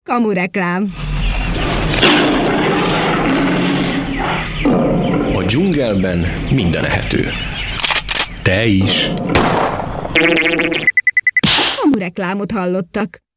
Kamureklám. A dzsungelben minden ehető. Te is. Kamureklámot hallottak.